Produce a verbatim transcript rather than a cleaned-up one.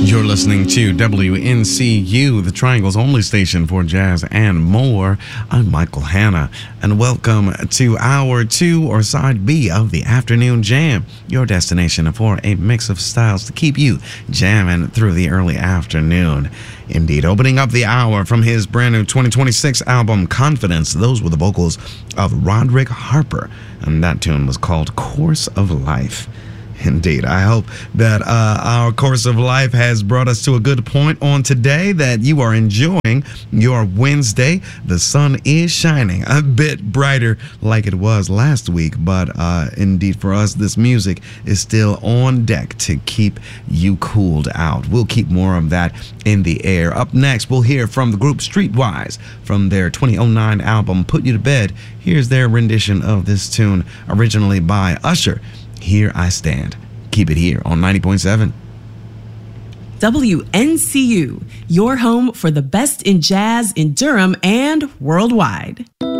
You're listening to W N C U, the Triangle's only station for jazz and more. I'm Michael Hanna, and welcome to Hour two, or Side B, of the Afternoon Jam, your destination for a mix of styles to keep you jamming through the early afternoon. Indeed, opening up the hour from his brand new twenty twenty-six album, Confidence, those were the vocals of Roderick Harper, and that tune was called Course of Life. Indeed, I hope that uh, our course of life has brought us to a good point on today, that you are enjoying your Wednesday. The sun is shining a bit brighter like it was last week, but uh, indeed for us, this music is still on deck to keep you cooled out. We'll keep more of that in the air. Up next, we'll hear from the group Streetwise from their twenty oh nine album, Put You to Bed. Here's their rendition of this tune, originally by Usher. Here I Stand. Keep it here on ninety point seven. W N C U, your home for the best in jazz in Durham and worldwide.